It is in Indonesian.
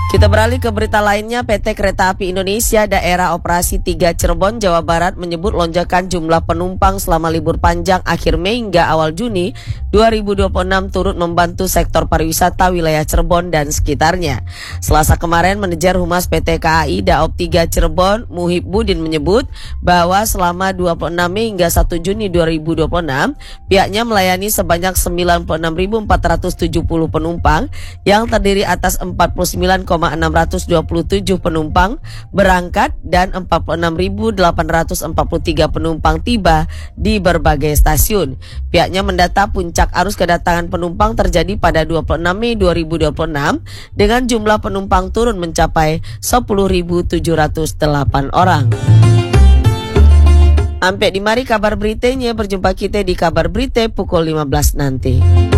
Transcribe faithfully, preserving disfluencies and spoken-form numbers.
Kita beralih ke berita lainnya. P T Kereta Api Indonesia Daerah Operasi tiga Cirebon, Jawa Barat menyebut lonjakan jumlah penumpang selama libur panjang akhir Mei hingga awal Juni dua ribu dua puluh enam turut membantu sektor pariwisata wilayah Cirebon dan sekitarnya. Selasa kemarin, manajer Humas P T K A I Daop tiga Cirebon, Muhib Budin menyebut bahwa selama dua puluh enam Mei hingga satu Juni dua ribu dua puluh enam, pihaknya melayani sebanyak sembilan puluh enam ribu empat ratus tujuh puluh penumpang yang terdiri atas empat puluh sembilan ribu enam ratus dua puluh tujuh penumpang berangkat dan empat puluh enam ribu delapan ratus empat puluh tiga penumpang tiba di berbagai stasiun. Pihaknya mendata puncak arus kedatangan penumpang terjadi pada dua puluh enam Mei dua ribu dua puluh enam dengan jumlah penumpang turun mencapai sepuluh ribu tujuh ratus delapan orang. Sampai di mari kabar beritanya, berjumpa kita di kabar berita pukul lima belas nanti.